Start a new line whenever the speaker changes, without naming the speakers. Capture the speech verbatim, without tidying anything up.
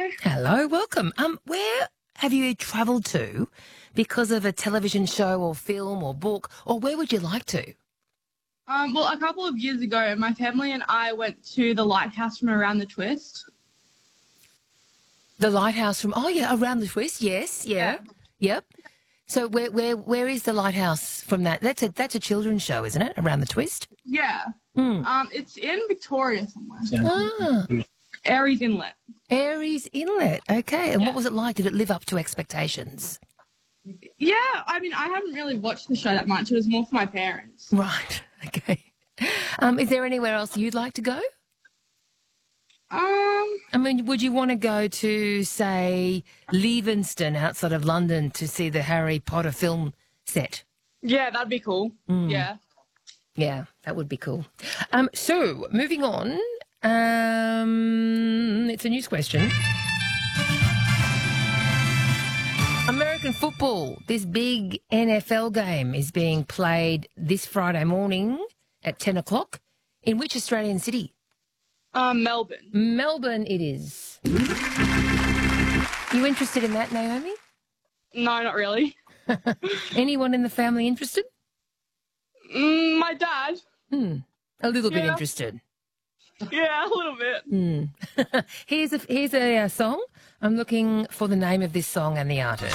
Hello, welcome. Um, where have you travelled to because of a television show or film or book, or where would you like to?
Um, well, a couple of years ago, my family and I went to the lighthouse from Around the Twist.
The lighthouse from, oh yeah, Around the Twist, yes, yeah, yep. So where where where is the lighthouse from that? That's a that's a children's show, isn't it? Around the Twist.
Yeah.
Mm.
Um, it's in Victoria somewhere.
Ah,
Aries Inlet.
Aries Inlet. Okay, and
Yeah.
what was it like? Did it live up to expectations?
Yeah, I mean, I haven't really watched the show that much. It was more for my parents.
Right. Okay. Um, is there anywhere else you'd like to go?
Um,
I mean, would you want to go to, say, Leavesden outside of London to see the Harry Potter film set?
yeah, that'd be cool.
Mm.
Yeah.
Yeah, that would be cool. Um, so, moving on, um, it's a news question. American football, this big N F L game is being played this Friday morning at ten o'clock. In which Australian city?
Um, Melbourne.
Melbourne it is. You interested in that, Naomi?
No, not really.
Anyone in the family interested?
Mm, my dad.
Hmm. A little bit
Yeah.
interested.
Yeah, a little bit.
Hmm. here's a here's a uh, song. I'm looking for the name of this song and the artist.